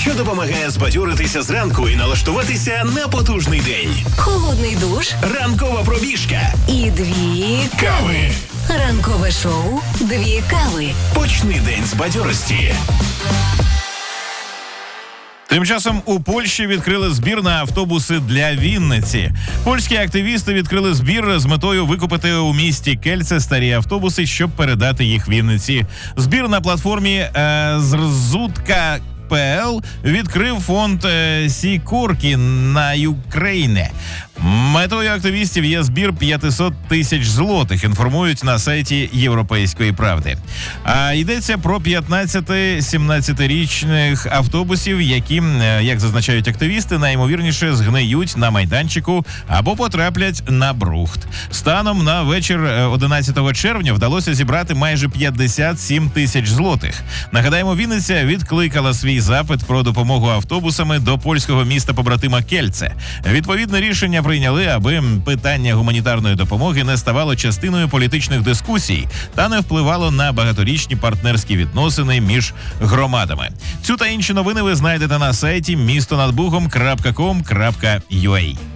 що допомагає збадьоритися зранку і налаштуватися на потужний день. Холодний душ. Ранкова пробіжка. І 2 Кави. Ранкове шоу «2 кави». Почни день з бадьорості. Тим часом у Польщі відкрили збір на автобуси для Вінниці. Польські активісти відкрили збір з метою викупити у місті Кельце старі автобуси, щоб передати їх Вінниці. Збір на платформі «Зрзутка.ПЛ» відкрив фонд «Сікорки на Україні». Метою активістів є збір 500 тисяч злотих, інформують на сайті Європейської правди. А йдеться про 15-17-річних автобусів, які, як зазначають активісти, найімовірніше згниють на майданчику або потраплять на брухт. Станом на вечір 11 червня вдалося зібрати майже 57 тисяч злотих. Нагадаємо, Вінниця відкликала свій запит про допомогу автобусами до польського міста-побратима Кельце. Відповідне рішення прийняли, аби питання гуманітарної допомоги не ставало частиною політичних дискусій та не впливало на багаторічні партнерські відносини між громадами. Цю та інші новини ви знайдете на сайті містонадбугом.com.ua.